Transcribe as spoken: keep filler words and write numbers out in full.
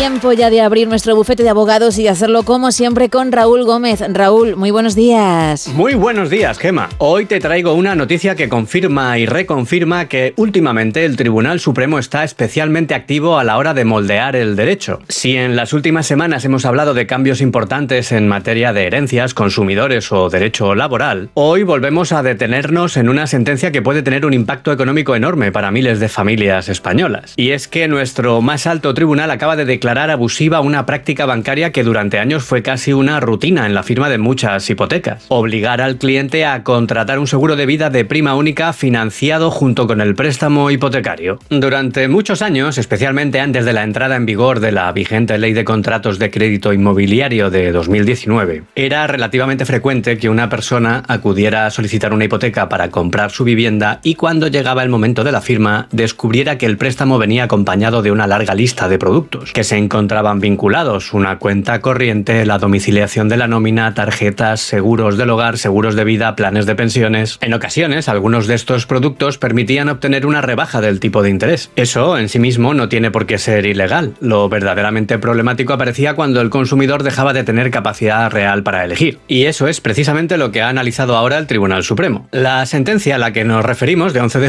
Tiempo ya de abrir nuestro bufete de abogados y hacerlo como siempre con Raúl Gómez. Raúl, muy buenos días. Muy buenos días, Gema. Hoy te traigo una noticia que confirma y reconfirma que últimamente el Tribunal Supremo está especialmente activo a la hora de moldear el derecho. Si en las últimas semanas hemos hablado de cambios importantes en materia de herencias, consumidores o derecho laboral, hoy volvemos a detenernos en una sentencia que puede tener un impacto económico enorme para miles de familias españolas. Y es que nuestro más alto tribunal acaba de declarar abusiva una práctica bancaria que durante años fue casi una rutina en la firma de muchas hipotecas. Obligar al cliente a contratar un seguro de vida de prima única financiado junto con el préstamo hipotecario. Durante muchos años, especialmente antes de la entrada en vigor de la vigente Ley de Contratos de Crédito Inmobiliario de dos mil diecinueve, era relativamente frecuente que una persona acudiera a solicitar una hipoteca para comprar su vivienda y cuando llegaba el momento de la firma descubriera que el préstamo venía acompañado de una larga lista de productos que se encontraban vinculados: una cuenta corriente, la domiciliación de la nómina, tarjetas, seguros del hogar, seguros de vida, planes de pensiones. En ocasiones, algunos de estos productos permitían obtener una rebaja del tipo de interés. Eso en sí mismo no tiene por qué ser ilegal. Lo verdaderamente problemático aparecía cuando el consumidor dejaba de tener capacidad real para elegir. Y eso es precisamente lo que ha analizado ahora el Tribunal Supremo. La sentencia a la que nos referimos, de once de